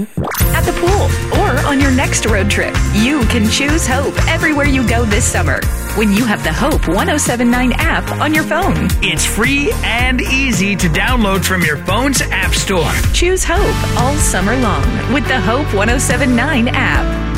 At the pool, or on your next road trip, you can choose Hope everywhere you go this summer when you have the Hope 1079 app on your phone. It's free and easy to download from your phone's app store. Choose Hope all summer long with the Hope 1079 app.